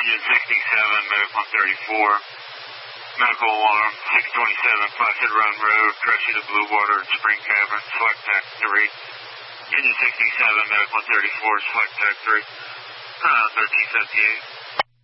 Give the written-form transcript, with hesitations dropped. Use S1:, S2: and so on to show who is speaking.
S1: Engine 67, Medic 134. Medical alarm 627, Placid Run Road, Crushy the Blue Water, Spring Cavern, Select Tac 3. Engine 67, Medic 134, Select Tac 3. 1378.